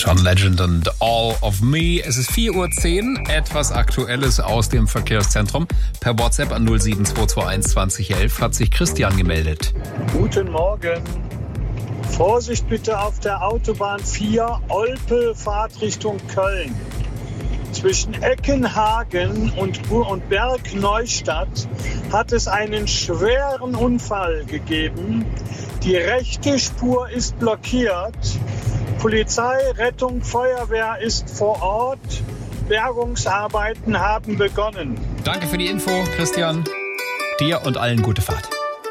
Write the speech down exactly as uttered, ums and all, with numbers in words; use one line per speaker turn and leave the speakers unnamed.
John Legend und All of Me. Es ist vier Uhr zehn, etwas Aktuelles aus dem Verkehrszentrum. Per WhatsApp an null sieben zwei zwei eins zwanzig elf hat sich Christian gemeldet.
Guten Morgen. Vorsicht bitte auf der Autobahn vier, Olpe, Fahrtrichtung Köln. Zwischen Eckenhagen und, und Bergneustadt hat es einen schweren Unfall gegeben. Die rechte Spur ist blockiert. Polizei, Rettung, Feuerwehr ist vor Ort. Bergungsarbeiten haben begonnen.
Danke für die Info, Christian. Dir und allen gute Fahrt.